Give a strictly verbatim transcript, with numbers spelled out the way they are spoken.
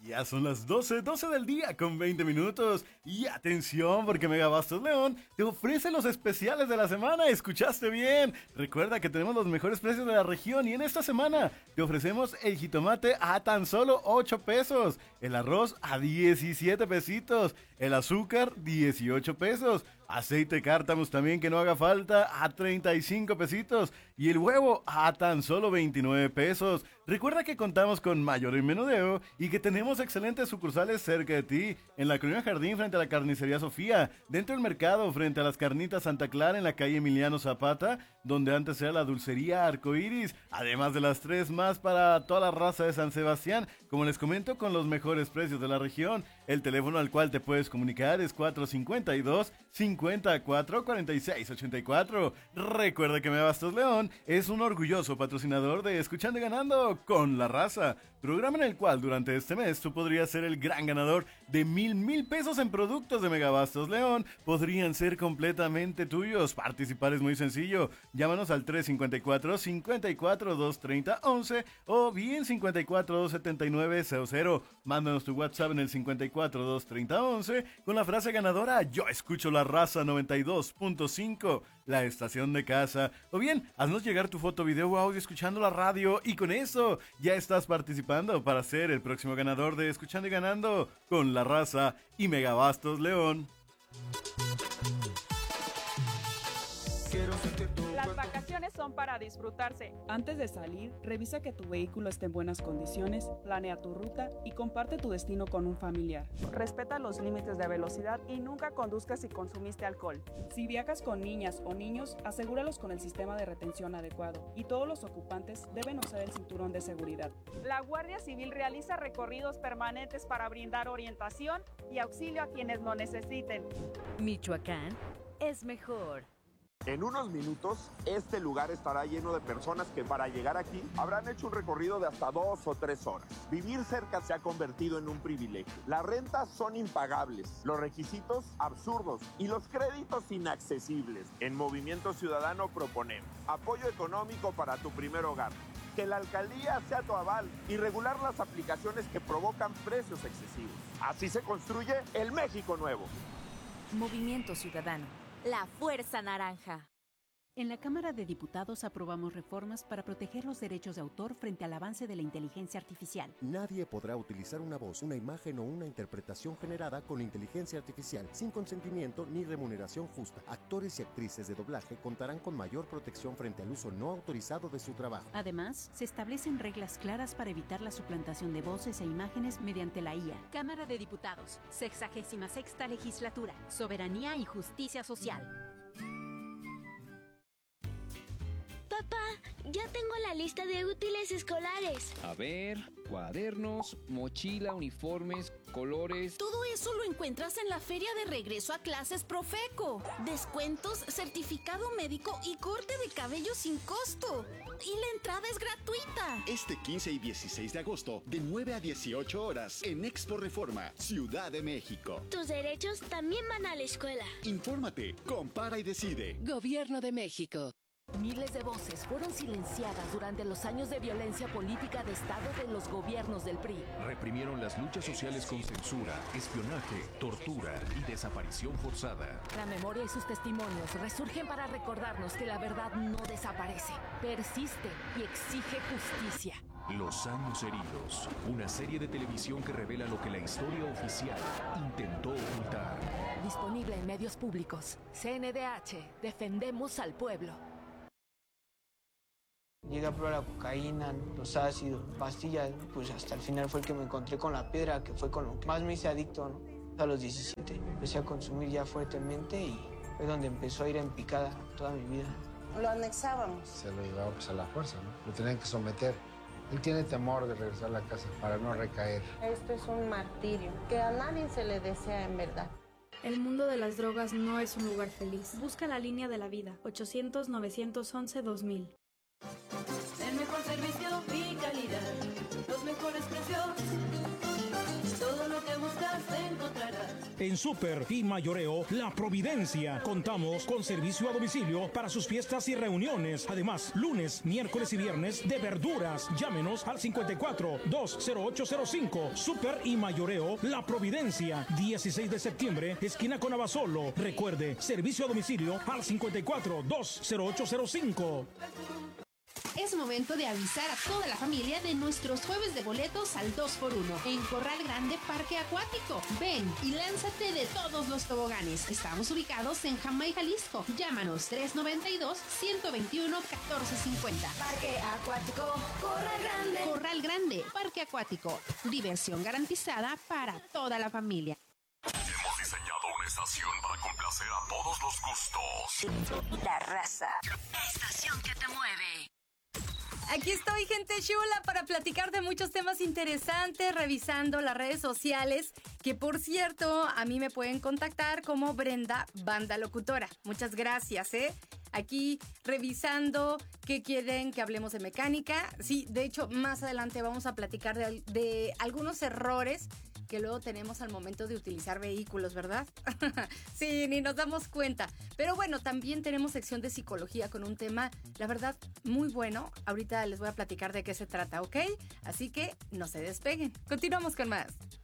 Ya son las doce, doce del día con veinte minutos. Y atención, porque Megabastos León te ofrece los especiales de la semana. ¿Escuchaste bien? Recuerda que tenemos los mejores precios de la región y en esta semana te ofrecemos el jitomate a tan solo ocho pesos, el arroz a diecisiete pesitos, el azúcar dieciocho pesos, aceite cártamus también que no haga falta a treinta y cinco pesitos y el huevo a tan solo veintinueve pesos. Recuerda que contamos con mayor y menudeo y que tenemos excelentes sucursales cerca de ti, en la Colonia Jardín frente a la Carnicería Sofía, dentro del mercado frente a las Carnitas Santa Clara en la calle Emiliano Zapata, donde antes era la dulcería Arcoiris, además de las tres más para toda la raza de San Sebastián, como les comento, con los mejores precios de la región. El teléfono al cual te puedes comunicar es cuatro cinco dos, cinco cuatro, cuatro seis ocho cuatro. Recuerda que Megabastos León es un orgulloso patrocinador de Escuchando y Ganando con la Raza, programa en el cual durante este mes tú podrías ser el gran ganador de mil mil pesos en productos de Megabastos León. Podrían ser completamente tuyos. Participar es muy sencillo. Llámanos al tres cinco cuatro, cinco cuatro, dos tres cero, once o bien cinco cuatro, dos siete nueve, cero cero. Mándanos tu WhatsApp en el cinco cuatro, dos tres cero, once con la frase ganadora: yo escucho la Raza noventa y dos punto cinco, la estación de casa. O bien, haznos llegar tu foto, video o audio escuchando la radio y con eso ya estás participando para ser el próximo ganador de Escuchando y Ganando con la Raza y Megabastos León. Las vacaciones son para disfrutarse. Antes de salir, revisa que tu vehículo esté en buenas condiciones, planea tu ruta y comparte tu destino con un familiar. Respeta los límites de velocidad y nunca conduzcas si consumiste alcohol. Si viajas con niñas o niños, asegúralos con el sistema de retención adecuado y todos los ocupantes deben usar el cinturón de seguridad. La Guardia Civil realiza recorridos permanentes para brindar orientación y auxilio a quienes lo necesiten. Michoacán es mejor. En unos minutos, este lugar estará lleno de personas que para llegar aquí habrán hecho un recorrido de hasta dos o tres horas. Vivir cerca se ha convertido en un privilegio. Las rentas son impagables, los requisitos absurdos y los créditos inaccesibles. En Movimiento Ciudadano proponemos apoyo económico para tu primer hogar, que la alcaldía sea tu aval y regular las aplicaciones que provocan precios excesivos. Así se construye el México nuevo. Movimiento Ciudadano. La Fuerza Naranja. En la Cámara de Diputados aprobamos reformas para proteger los derechos de autor frente al avance de la inteligencia artificial. Nadie podrá utilizar una voz, una imagen o una interpretación generada con inteligencia artificial sin consentimiento ni remuneración justa. Actores y actrices de doblaje contarán con mayor protección frente al uso no autorizado de su trabajo. Además, se establecen reglas claras para evitar la suplantación de voces e imágenes mediante la I A. Cámara de Diputados, sexagésima sexta legislatura, soberanía y justicia social. Papá, ya tengo la lista de útiles escolares. A ver, cuadernos, mochila, uniformes, colores... Todo eso lo encuentras en la feria de regreso a clases Profeco. Descuentos, certificado médico y corte de cabello sin costo. Y la entrada es gratuita. Este quince y dieciséis de agosto, de nueve a dieciocho horas, en Expo Reforma, Ciudad de México. Tus derechos también van a la escuela. Infórmate, compara y decide. Gobierno de México. Miles de voces fueron silenciadas durante los años de violencia política de Estado de los gobiernos del P R I. Reprimieron las luchas sociales con censura, espionaje, tortura y desaparición forzada. La memoria y sus testimonios resurgen para recordarnos que la verdad no desaparece, persiste y exige justicia. Los años heridos, una serie de televisión que revela lo que la historia oficial intentó ocultar. Disponible en medios públicos. C N D H, defendemos al pueblo. Llegué a probar la cocaína, los ácidos, pastillas, pues hasta el final fue el que me encontré con la piedra, que fue con lo que más me hice adicto, ¿no? A los diecisiete empecé a consumir ya fuertemente y fue donde empezó a ir en picada toda mi vida. Lo anexábamos. Se lo llevaba pues a la fuerza, ¿no? Lo tenían que someter. Él tiene temor de regresar a la casa para no recaer. Esto es un martirio que a nadie se le desea en verdad. El mundo de las drogas no es un lugar feliz. Busca la línea de la vida. ochocientos, novecientos once, dos mil. El mejor servicio y calidad, los mejores precios, todo lo que buscas encontrarás. En Super y Mayoreo La Providencia contamos con servicio a domicilio para sus fiestas y reuniones. Además, lunes, miércoles y viernes de verduras. Llámenos al cincuenta y cuatro, dos cero ocho cero cinco. Super y Mayoreo La Providencia, dieciséis de septiembre, esquina con Abasolo. Recuerde, servicio a domicilio al cincuenta y cuatro, dos cero ocho cero cinco. Es momento de avisar a toda la familia de nuestros jueves de boletos al dos por uno en Corral Grande Parque Acuático. Ven y lánzate de todos los toboganes. Estamos ubicados en Jamay, Jalisco. Llámanos tres noventa y dos, ciento veintiuno, catorce cincuenta. Parque Acuático Corral Grande. Corral Grande Parque Acuático. Diversión garantizada para toda la familia. Hemos diseñado una estación para complacer a todos los gustos. La raza. Estación que te mueve. Aquí estoy, gente chula, para platicar de muchos temas interesantes, revisando las redes sociales, que por cierto, a mí me pueden contactar como Brenda Banda Locutora. Muchas gracias, ¿eh? Aquí revisando qué quieren que hablemos de mecánica. Sí, de hecho, más adelante vamos a platicar de, de algunos errores que luego tenemos al momento de utilizar vehículos, ¿verdad? Sí, ni nos damos cuenta. Pero bueno, también tenemos sección de psicología con un tema, la verdad, muy bueno. Ahorita les voy a platicar de qué se trata, ¿ok? Así que no se despeguen. Continuamos con más.